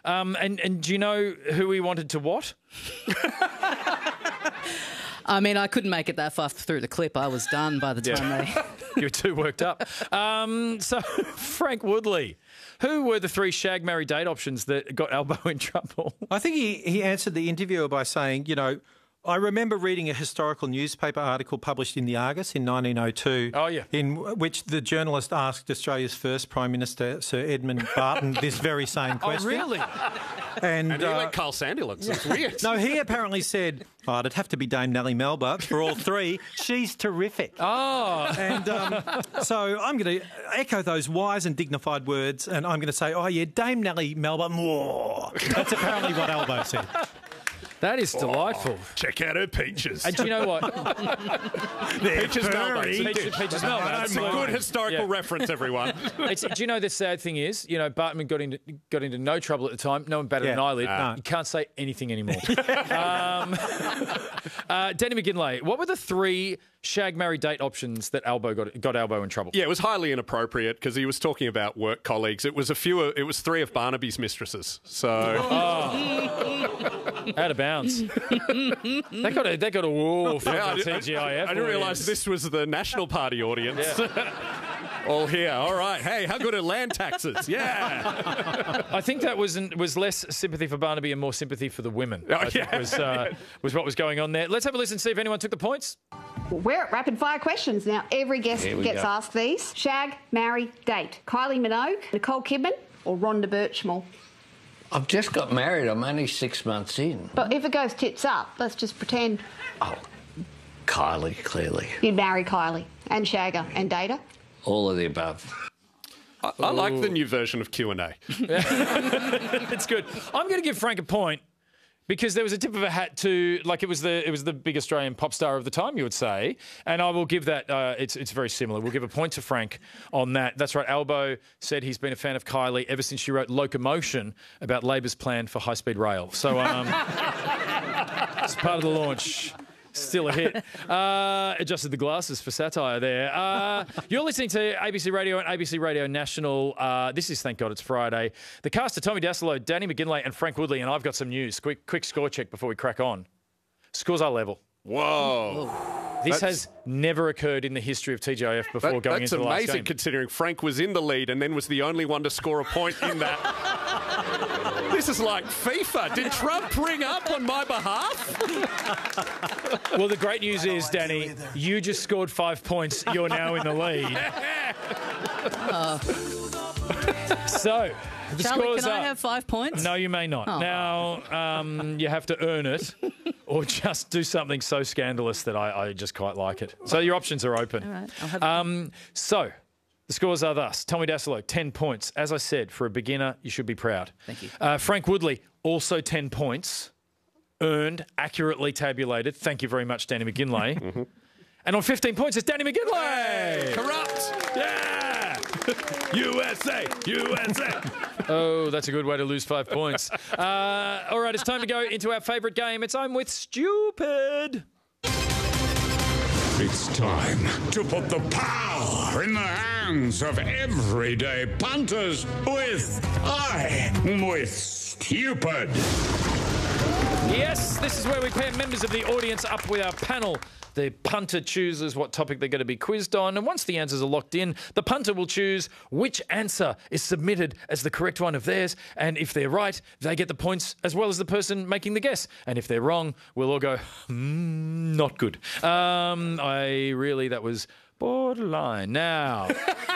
And do you know who he wanted to what? I mean, I couldn't make it that far through the clip. I was done by the time they... You were too worked up. So, Frank Woodley, who were the 3 shag, marry, date options that got Albo in trouble? I think he answered the interviewer by saying, you know, I remember reading a historical newspaper article published in the Argus in 1902 in which the journalist asked Australia's first Prime Minister, Sir Edmund Barton, this very same question. Oh, really? And he went Carl Sandilands. It's weird. No, he apparently said, it'd have to be Dame Nellie Melba for all 3. She's terrific. Oh. And so I'm going to echo those wise and dignified words, and I'm going to say, Dame Nellie Melba, more. That's apparently what Albo said. That is delightful. Check out her peaches. And do you know what? Peaches Melba. Peaches Melba. That's a good historical reference, everyone. Do you know the sad thing is, you know, Bartman got into no trouble at the time. No one batted an eyelid. You can't say anything anymore. Danny McGinlay, what were the 3 shag, marry, date options that Albo got Albo in trouble? Yeah, it was highly inappropriate because he was talking about work colleagues. It was 3 of Barnaby's mistresses. So out of bounds. They got a war from the TGIF. I didn't realise this was the National Party audience. Yeah. All here. All right. Hey, how good are land taxes? Yeah. I think that was less sympathy for Barnaby and more sympathy for the women. I think was what was going on there. Let's have a listen, see if anyone took the points. We're at rapid fire questions now. Every guest gets asked these. Shag, marry, date. Kylie Minogue, Nicole Kidman or Rhonda Birchmore? I've just got married. I'm only 6 months in. But if it goes tits up, let's just pretend. Oh, Kylie, clearly. You'd marry Kylie and shag her and date her? All of the above. I like the new version of Q&A. It's good. I'm going to give Frank a point because there was a tip of a hat to, like, it was the big Australian pop star of the time, you would say, and I will give that. It's very similar. We'll give a point to Frank on that. That's right. Albo said he's been a fan of Kylie ever since she wrote Locomotion about Labor's plan for high-speed rail. So it's part of the launch. Still a hit. Adjusted the glasses for satire there. You're listening to ABC Radio and ABC Radio National. This is Thank God It's Friday. The cast are Tommy Dassalo, Danny McGinlay and Frank Woodley, and I've got some news. Quick score check before we crack on. Scores are level. Whoa. This has never occurred in the history of TGIF before going into the last game. That's amazing considering Frank was in the lead and then was the only one to score a point in that. This is like FIFA. Did Trump ring up on my behalf? Well, the great news is, Danny, you just scored 5 points. You're now in the lead. So, the Charlie, scores can are... I have 5 points? No, you may not. Oh. Now, you have to earn it or just do something so scandalous that I just quite like it. So your options are open. All right, I'll have So, the scores are thus. Tommy Dassalo, 10 points. As I said, for a beginner, you should be proud. Thank you. Frank Woodley, also 10 points. Earned, accurately tabulated. Thank you very much, Danny McGinlay. Mm-hmm. And on 15 points, it's Danny McGinlay. Hey, corrupt. Yeah. USA. USA. Oh, that's a good way to lose 5 points. All right, it's time to go into our favourite game. It's I'm with Stupid. It's time to put the power in the hands of everyday punters with Stupid. Yes, this is where we pair members of the audience up with our panel. The punter chooses what topic they're going to be quizzed on, and once the answers are locked in, the punter will choose which answer is submitted as the correct one of theirs, and if they're right, they get the points as well as the person making the guess. And if they're wrong, we'll all go, not good. That was borderline. Now...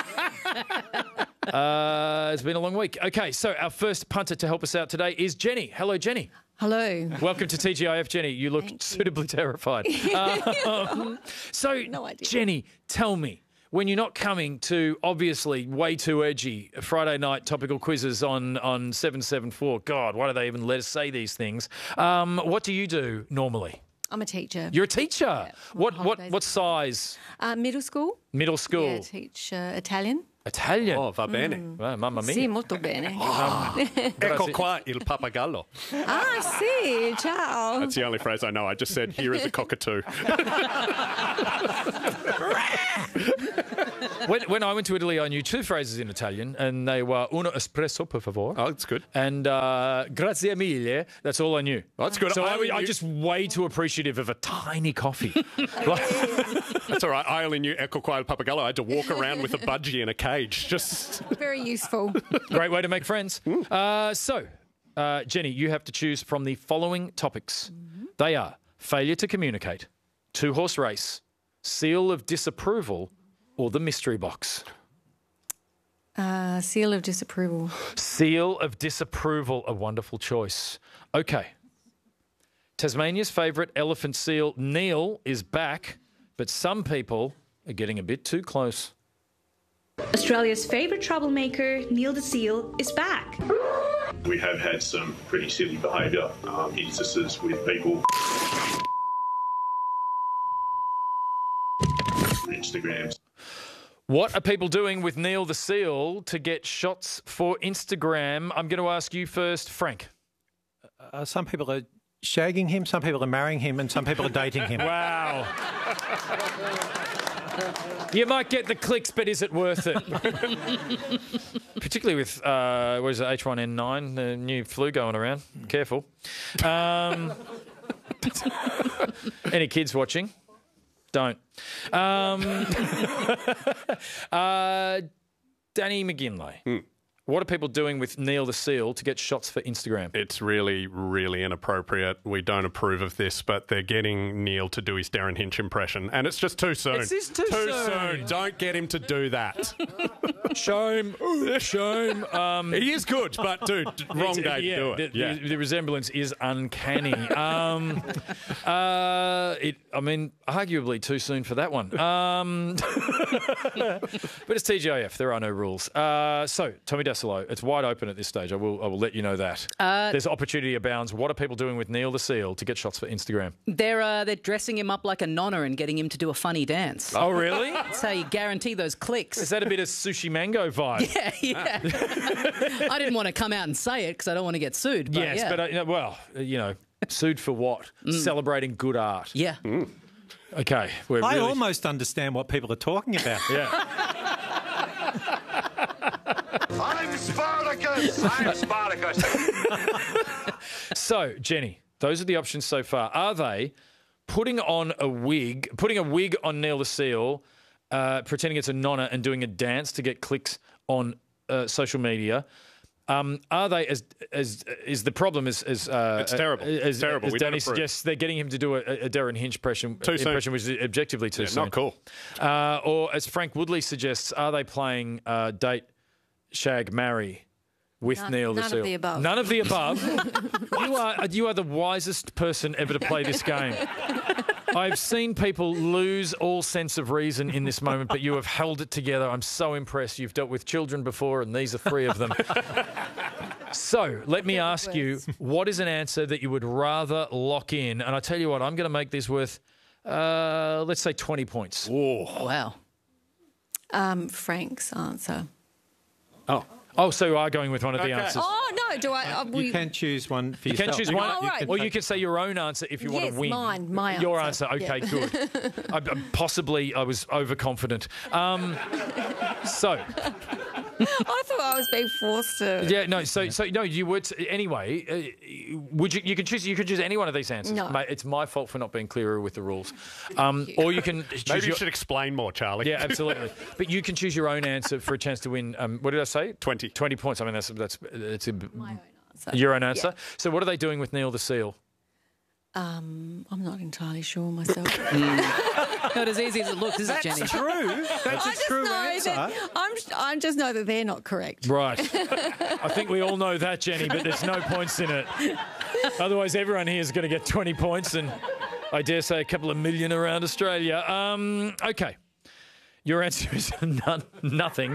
it's been a long week. Okay, so our first punter to help us out today is Jenny. Hello, Jenny. Hello. Welcome to TGIF, Jenny. You look suitably terrified. No idea. Jenny, tell me, when you're not coming to obviously way too edgy Friday night topical quizzes on 774, God, why do they even let us say these things? What do you do normally? I'm a teacher. You're a teacher? Yeah, what size? Middle school. Middle school. Yeah, I teach Italian. Italian. Oh, va bene. Well, mamma mia. Sì, molto bene. Ecco qua il pappagallo. Ah, sì, ciao. That's the only phrase I know. I just said, here is a cockatoo. When I went to Italy, I knew two phrases in Italian, and they were uno espresso, per favore. Oh, that's good. And grazie mille. That's all I knew. Oh, that's good. So I'm just way too appreciative of a tiny coffee. That's all right. I only knew ecco qua il pappagallo. I had to walk around with a budgie in a cage. Just Very useful. Great way to make friends. Jenny, you have to choose from the following topics. They are failure to communicate, two-horse race, seal of disapproval, or the mystery box. Seal of disapproval. Seal of disapproval, a wonderful choice. Okay. Tasmania's favourite elephant seal, Neil, is back, but some people are getting a bit too close. Australia's favourite troublemaker, Neil the Seal, is back. We have had some pretty silly behaviour instances with people. Instagrams. What are people doing with Neil the Seal to get shots for Instagram? I'm going to ask you first, Frank. Some people are shagging him, some people are marrying him, and some people are dating him. Wow. You might get the clicks, but is it worth it? Particularly with, what is it, H1N9, the new flu going around. Careful. Any kids watching? Don't. Danny McGinley. What are people doing with Neil the Seal to get shots for Instagram? It's really, really inappropriate. We don't approve of this, but they're getting Neil to do his Darren Hinch impression, and it's just too soon. It's too soon. Don't get him to do that. Shame. Shame. He is good, but, dude, wrong day to do it. The resemblance is uncanny. Arguably too soon for that one. But it's TGIF. There are no rules. So, Tommy Dassolo, it's wide open at this stage. I will let you know that. There's opportunity abounds. What are people doing with Neil the Seal to get shots for Instagram? They're dressing him up like a nonna and getting him to do a funny dance. Oh, really? That's how you guarantee those clicks. Is that a bit of Sushi Mango vibe? Yeah. I didn't want to come out and say it because I don't want to get sued. But yes, but, sued for what? Celebrating good art. Yeah. Okay. I almost understand what people are talking about. Yeah. I'm Spartacus! I'm Spartacus! So, Jenny, those are the options so far. Are they putting a wig on Neil the Seal, pretending it's a nonna and doing a dance to get clicks on social media? Are they as the problem is it's terrible. As terrible. As Danny suggests, they're getting him to do a Darren Hinch impression, which is objectively too soon. Not cool. Or as Frank Woodley suggests, are they playing date, shag, marry with Neil the Seal? None of the above. None of the above. You are the wisest person ever to play this game. I've seen people lose all sense of reason in this moment, but you have held it together. I'm so impressed. You've dealt with children before, and these are 3 of them. So let me ask you, what is an answer that you would rather lock in? And I tell you what, I'm going to make this worth, let's say 20 points. Oh, wow. Frank's answer. Oh, so you are going with one of the answers. Oh, no, do I? You can choose one for yourself. You can choose one, Oh, right. or you can say your own answer if you want to win. my answer. Your answer. Okay, Yeah. good. Possibly I was overconfident. So... I thought I was being forced to. Yeah, no. So no. You would anyway. Would you? You can choose. You could choose any one of these answers. No. Mate, it's my fault for not being clearer with the rules. Or you can. Maybe you should explain more, Charlie. Yeah, absolutely. But you can choose your own answer for a chance to win. What did I say? 20 points. I mean, that's my own answer. Your own answer. Yeah. So what are they doing with Neil the Seal? I'm not entirely sure myself. Not as easy as it looks, is it, Jenny? That's true. That's a true answer. I just know that they're not correct. Right. I think we all know that, Jenny, but there's no points in it. Otherwise, everyone here is going to get 20 points and I dare say a couple of million around Australia. Okay. Your answer is nothing.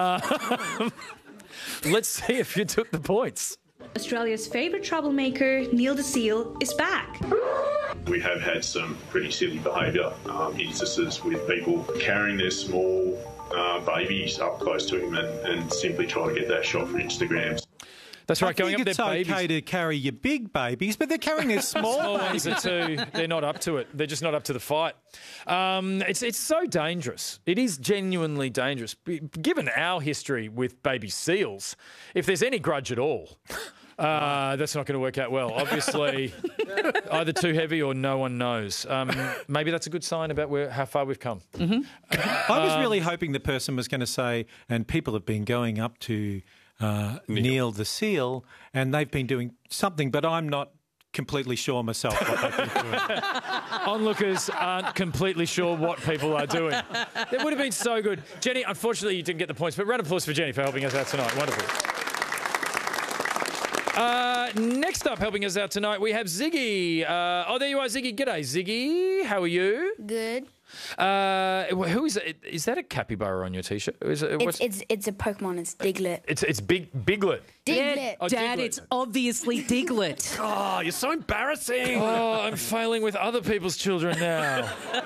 Let's see if you took the points. Australia's favourite troublemaker, Neil the Seal, is back. We have had some pretty silly behaviour instances with people carrying their small babies up close to him and simply try to get that shot for Instagrams. That's right, going up it's their okay babies. to carry your big babies, but they're carrying their small ones too. They're not up to it. They're just not up to the fight. It's so dangerous. It is genuinely dangerous. Given our history with baby seals, if there's any grudge at all, that's not going to work out well. Obviously, either too heavy or no one knows. Maybe that's a good sign about how far we've come. Mm-hmm. I was really hoping the person was going to say, and people have been going up to Neil the seal, and they've been doing something, but I'm not completely sure myself what they've been doing. Onlookers aren't completely sure what people are doing. It would have been so good. Jenny, unfortunately, you didn't get the points, but round of applause for Jenny for helping us out tonight. Wonderful. Next up, helping us out tonight, we have Ziggy. There you are, Ziggy. G'day, Ziggy. How are you? Good. Who is it? Is that a capybara on your T-shirt? It's a Pokemon. It's Diglett. It's Biglet. Diglett. Oh, Dad, Diglett. it's obviously Diglett. Oh, you're so embarrassing. Oh, I'm failing with other people's children now.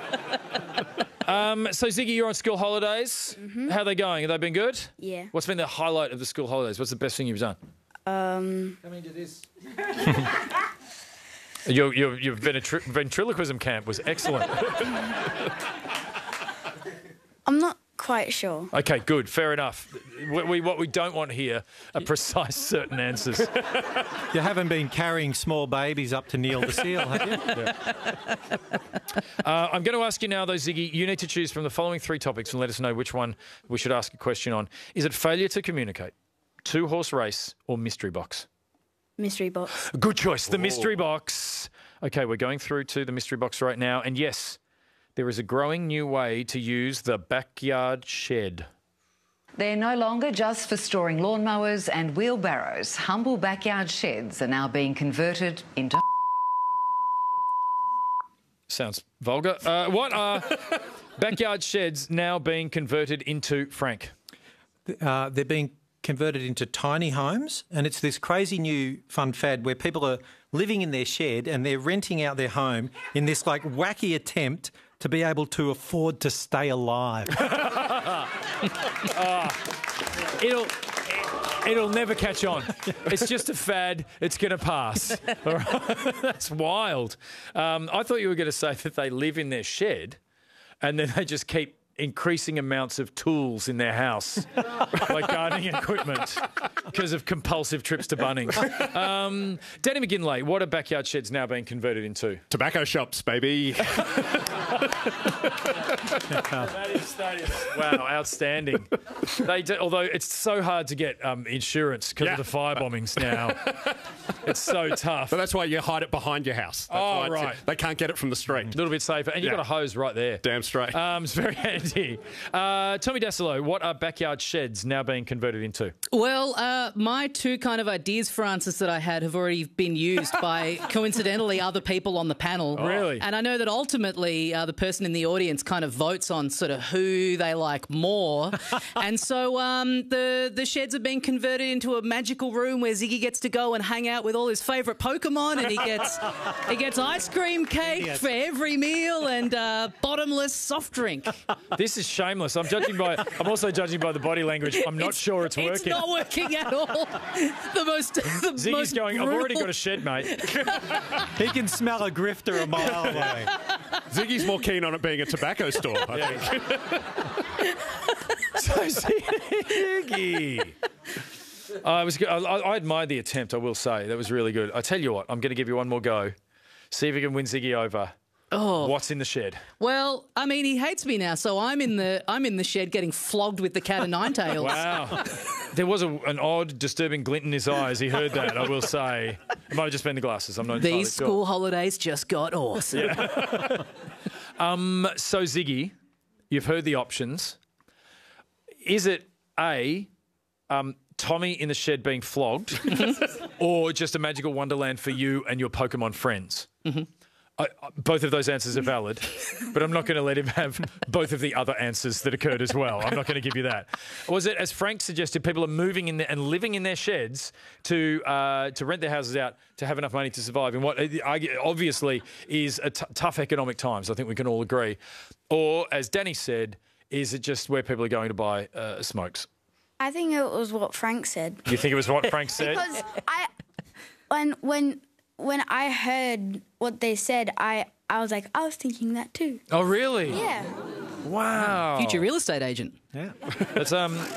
So, Ziggy, you're on school holidays. Mm-hmm. How are they going? Have they been good? Yeah. What's been the highlight of the school holidays? What's the best thing you've done? Coming to this. Your ventriloquism camp was excellent. I'm not quite sure. Okay, good, fair enough. What we don't want here are precise, certain answers. You haven't been carrying small babies up to Neil the seal, have you? Yeah. I'm going to ask you now, though, Ziggy, you need to choose from the following 3 topics and let us know which one we should ask a question on. Is it failure to communicate, 2-horse race, or mystery box? Mystery box. Good choice, the mystery box. Okay, we're going through to the mystery box right now. And yes, there is a growing new way to use the backyard shed. They're no longer just for storing lawnmowers and wheelbarrows. Humble backyard sheds are now being converted into... Sounds vulgar. What are backyard sheds now being converted into, Frank? They're being converted into tiny homes, and it's this crazy new fun fad where people are living in their shed and they're renting out their home in this like wacky attempt to be able to afford to stay alive. It'll never catch on. It's just a fad. It's going to pass. All right? That's wild. I thought you were going to say that they live in their shed and then they just keep increasing amounts of tools in their house, like gardening equipment, because of compulsive trips to Bunnings. Danny McGinlay, what are backyard sheds now being converted into? Tobacco shops, baby. That is wow, outstanding. Although it's so hard to get insurance because of the fire bombings now. It's so tough. But that's why you hide it behind your house. That's why right. They can't get it from the street. A little bit safer. And you've got a hose right there. Damn straight. It's very handy. Tommy Dasilo, what are backyard sheds now being converted into? Well, my 2 kind of ideas for answers that I had have already been used by, coincidentally, other people on the panel. Oh. Really? And I know that ultimately the person in the audience kind of votes on sort of who they like more. And so the sheds are being converted into a magical room where Ziggy gets to go and hang out with all his favourite Pokemon, and he gets ice cream cake for every meal and bottomless soft drink. This is shameless. I'm also judging by the body language. I'm not sure it's working. It's not working at all. Ziggy's going, I've already got a shed, mate. He can smell a grifter a mile away. Ziggy's more keen on it being a tobacco store, I think. So Ziggy. I admired the attempt, I will say. That was really good. I tell you what, I'm going to give you one more go. See if you can win Ziggy over. Oh. What's in the shed? Well, I mean, he hates me now, so I'm in the shed getting flogged with the cat of nine tails. Wow. There was an odd, disturbing glint in his eyes. He heard that, I will say. It might have just been the glasses. I'm not entirely These school holidays just got awesome. Yeah. So, Ziggy, you've heard the options. Is it A, Tommy in the shed being flogged, or just a magical wonderland for you and your Pokemon friends? Mm-hmm. Both of those answers are valid, but I'm not going to let him have both of the other answers that occurred as well. I'm not going to give you that. Was it, as Frank suggested, people are moving in there and living in their sheds to rent their houses out to have enough money to survive in what obviously is tough economic times? I think we can all agree. Or, as Danny said, is it just where people are going to buy smokes? I think it was what Frank said. You think it was what Frank said? Because when I heard what they said, I was like, I was thinking that too. Oh, really? Yeah. Wow. Future real estate agent. Yeah. That's,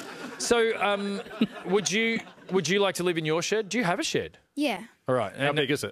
would you like to live in your shed? Do you have a shed? Yeah. All right. How big is it?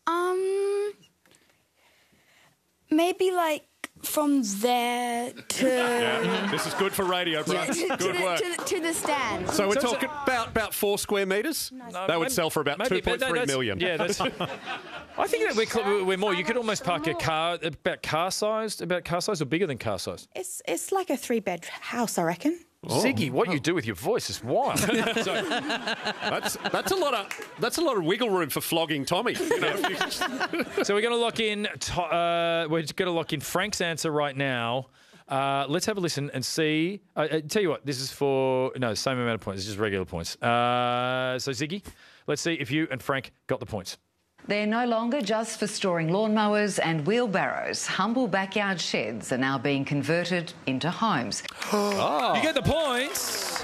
Maybe like from there to... Yeah, this is good for radio, bro. Good work. To the stand. So we're talking about 4 square metres? That would sell for about 2.3 million. Yeah, that's... I think that we're more. You could almost park a car about car sized or bigger than car sized. It's like a 3-bed house, I reckon. Oh. Ziggy, what you do with your voice is wild. That's a lot of wiggle room for flogging Tommy. You know? So we're going to lock in. We're going to lock in Frank's answer right now. Let's have a listen and see. Tell you what, this is for same amount of points. It's just regular points. So Ziggy, let's see if you and Frank got the points. They're no longer just for storing lawnmowers and wheelbarrows. Humble backyard sheds are now being converted into homes. You get the points.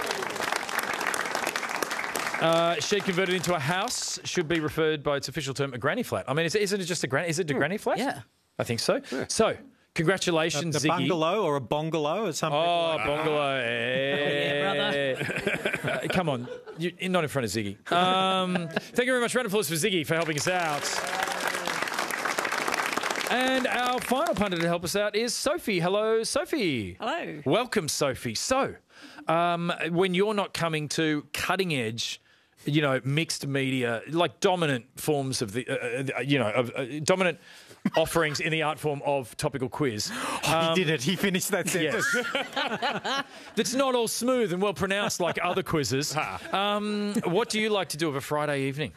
Shed converted into a house should be referred by its official term a granny flat. I mean, isn't it just a granny? Is it a granny flat? Yeah. I think so. Yeah. So, congratulations, Ziggy. A bungalow or a bungalow or something? Oh, bungalow. Yeah, brother. Come on. You're not in front of Ziggy. Thank you very much, round of applause for Ziggy for helping us out. And our final punter to help us out is Sophie. Hello, Sophie. Hello. Welcome, Sophie. So, when you're not coming to cutting edge, mixed media, like dominant forms of dominant offerings in the art form of topical quiz. He did it. He finished that sentence. Yes. That's not all smooth and well pronounced like other quizzes. What do you like to do of a Friday evening?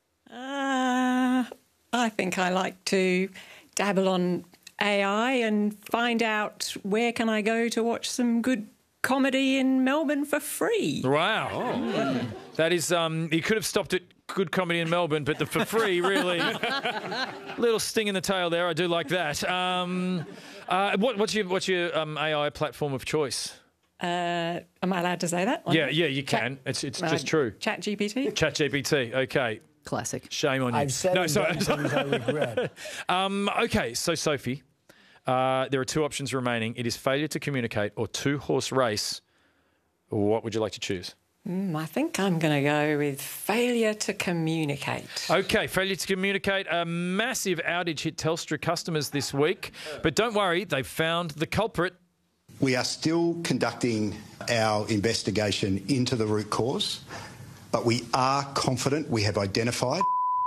I think I like to dabble on AI and find out where can I go to watch some good comedy in Melbourne for free. Wow. Oh. That is, you could have stopped at good comedy in Melbourne, but the for free, really. Little sting in the tail there. I do like that. What's your AI platform of choice? Am I allowed to say that? Yeah, you can. It's just true. ChatGPT? ChatGPT, okay. Classic. Shame on you. I've said things I regret. Okay, so Sophie, there are 2 options remaining. It is failure to communicate or 2-horse race. What would you like to choose? I think I'm going to go with failure to communicate. Okay, failure to communicate. A massive outage hit Telstra customers this week. But don't worry, they've found the culprit. We are still conducting our investigation into the root cause, but we are confident we have identified.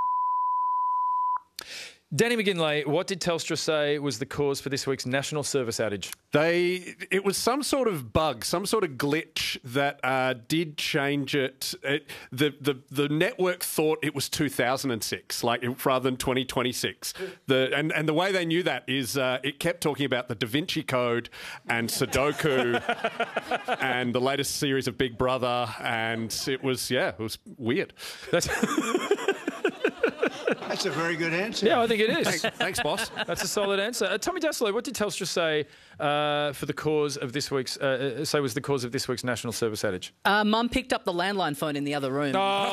Danny McGinlay, what did Telstra say was the cause for this week's national service outage? It was some sort of bug, some sort of glitch that did change it. The network thought it was 2006, rather than 2026. And the way they knew that is it kept talking about the Da Vinci Code and Sudoku and the latest series of Big Brother, and it was weird. That's a very good answer. Yeah, I think it is. Thanks, boss. That's a solid answer. Tommy Dassolo, what did Telstra say for the cause of this week's was the cause of this week's national service outage? Mum picked up the landline phone in the other room.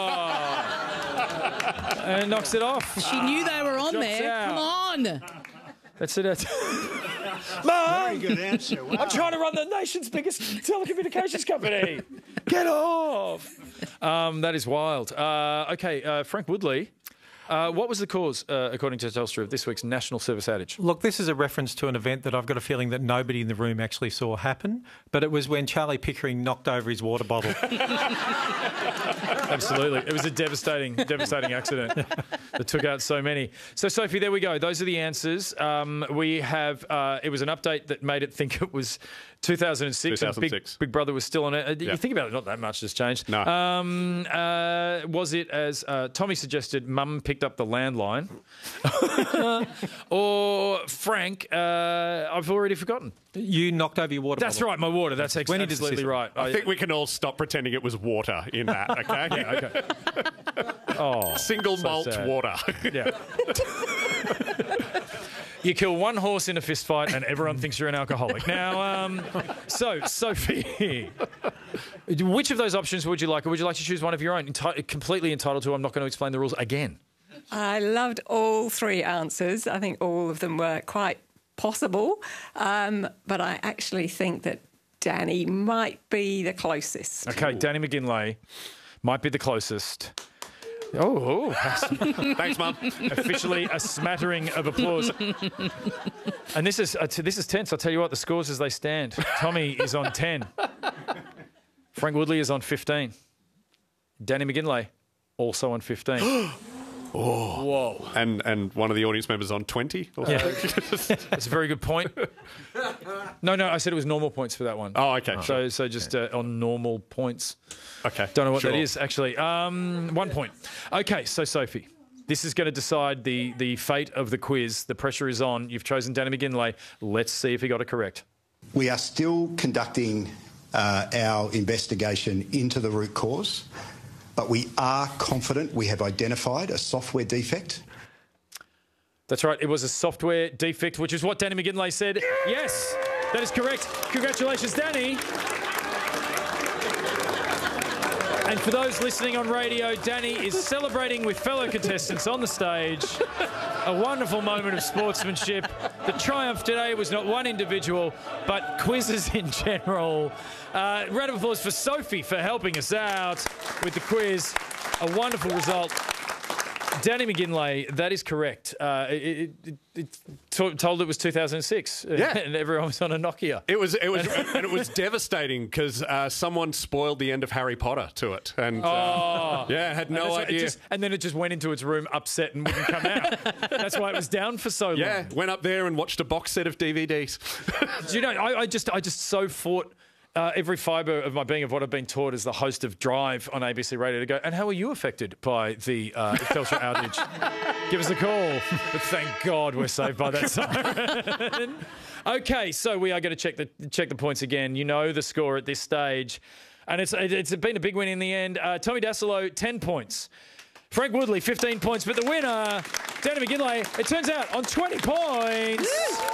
And knocks it off. She knew they were on Drops there. out. Come on. That's it. Mum! Very good answer. Wow. I'm trying to run the nation's biggest telecommunications company. Get off. That is wild. Okay, Frank Woodley. What was the cause, according to Telstra, of this week's national service outage? Look, this is a reference to an event that I've got a feeling that nobody in the room actually saw happen, but it was when Charlie Pickering knocked over his water bottle. Absolutely. It was a devastating accident that took out so many. So, Sophie, there we go. Those are the answers. We have, it was an update that made it think it was 2006. 2006. Big Brother was still on it. You think about it, not that much has changed. No. Was it, as Tommy suggested, Mum picked up the landline? Or Frank, I've already forgotten. You knocked over your water bottle. That's right, my water. That's absolutely right. I think we can all stop pretending it was water in that, okay? Yeah, okay. Oh, single so malt sad. water. Yeah. You kill one horse in a fist fight and everyone thinks you're an alcoholic. Now, so, Sophie, which of those options would you like? Or would you like to choose one of your own? Completely entitled to. I'm not going to explain the rules again. I loved all three answers. I think all of them were quite possible. But I actually think that Danny might be the closest. Okay, Danny McGinlay might be the closest. Oh. Thanks, Mum. Officially a smattering of applause. And this is tense. I'll tell you what, the scores as they stand. Tommy is on 10. Frank Woodley is on 15. Danny McGinlay also on 15. Oh. Whoa. And one of the audience members on 20? Yeah. That's a very good point. No, I said it was normal points for that one. Oh, okay. So just on normal points. Okay. Don't know what that is, actually. 1 point. Okay, so Sophie, this is going to decide the fate of the quiz. The pressure is on. You've chosen Danny McGinlay. Let's see if he got it correct. We are still conducting our investigation into the root cause, but we are confident we have identified a software defect. That's right. It was a software defect, which is what Danny McGinlay said. Yes, that is correct. Congratulations, Danny. And for those listening on radio, Danny is celebrating with fellow contestants on the stage. A wonderful moment of sportsmanship. The triumph today was not one individual, but quizzes in general. Round of applause for Sophie for helping us out with the quiz. A wonderful result. Danny McGinlay, that is correct. Told it was 2006. Yeah. And everyone was on a Nokia. It was devastating because someone spoiled the end of Harry Potter to it. And had no idea. And then it just went into its room upset and wouldn't come out. That's why it was down for so long. Yeah, went up there and watched a box set of DVDs. Do you know, I just so fought every fibre of my being of what I've been taught as the host of Drive on ABC Radio to go, and how were you affected by the Telstra outage? Give us a call. But thank God we're saved by that siren. Okay, so we are going to check the points again. You know the score at this stage. And it's been a big win in the end. Tommy Dassolo, 10 points. Frank Woodley, 15 points. But the winner, Danny McGinlay, it turns out, on 20 points.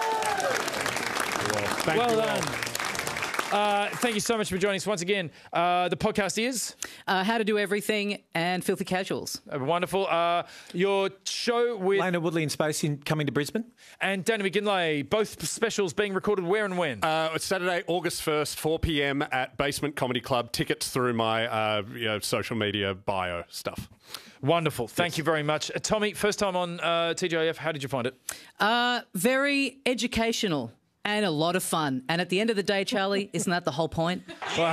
Well done. Thank you so much for joining us once again. The podcast is? How to Do Everything and Filthy Casuals. Wonderful. Your show with... Lena Woodley and Space coming to Brisbane. And Danny McGinlay, both specials being recorded where and when? It's Saturday, August 1st, 4 p.m. at Basement Comedy Club. Tickets through my social media bio stuff. Wonderful. Thank you very much. Tommy, first time on TGIF. How did you find it? Very educational. And a lot of fun. And at the end of the day, Charlie, isn't that the whole point? Wow.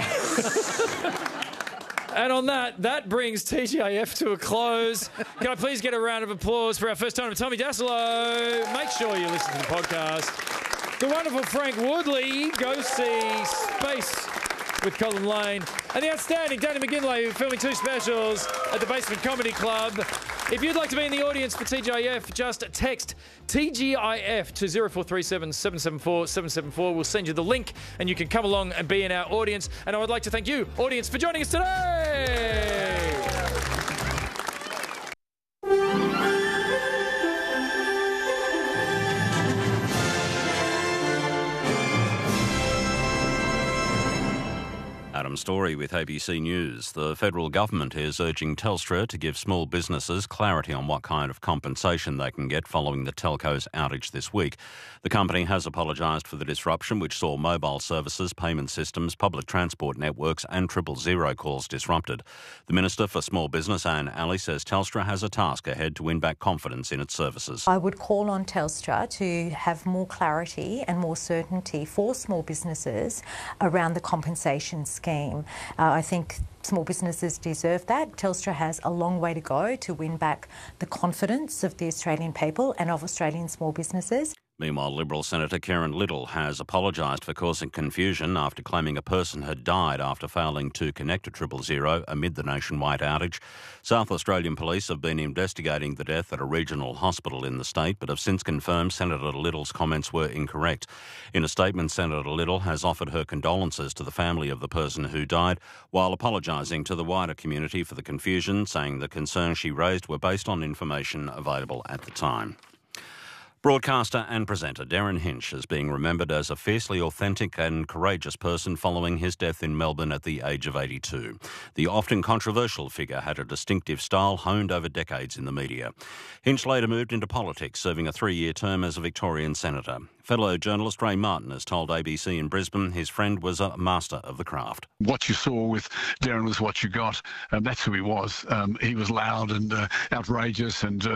And on that brings TGIF to a close. Can I please get a round of applause for our first time, Tommy Dassolo? Make sure you listen to the podcast. The wonderful Frank Woodley. Go see Space with Colin Lane. And the outstanding Danny McGinlay, filming 2 specials at the Basement Comedy Club. If you'd like to be in the audience for TGIF, just text TGIF to 0437 774 774. We'll send you the link and you can come along and be in our audience. And I would like to thank you, audience, for joining us today. Adam Story with ABC News. The federal government is urging Telstra to give small businesses clarity on what kind of compensation they can get following the telco's outage this week. The company has apologised for the disruption, which saw mobile services, payment systems, public transport networks and 000 calls disrupted. The Minister for Small Business, Anne Alley, says Telstra has a task ahead to win back confidence in its services. I would call on Telstra to have more clarity and more certainty for small businesses around the compensation scheme. I think small businesses deserve that. Telstra has a long way to go to win back the confidence of the Australian people and of Australian small businesses. Meanwhile, Liberal Senator Karen Little has apologised for causing confusion after claiming a person had died after failing to connect to 000 amid the nationwide outage. South Australian police have been investigating the death at a regional hospital in the state, but have since confirmed Senator Little's comments were incorrect. In a statement, Senator Little has offered her condolences to the family of the person who died, while apologising to the wider community for the confusion, saying the concerns she raised were based on information available at the time. Broadcaster and presenter Darren Hinch is being remembered as a fiercely authentic and courageous person following his death in Melbourne at the age of 82. The often controversial figure had a distinctive style honed over decades in the media. Hinch later moved into politics, serving a 3-year term as a Victorian senator. Fellow journalist Ray Martin has told ABC in Brisbane his friend was a master of the craft. What you saw with Darren was what you got. That's who he was. He was loud and outrageous and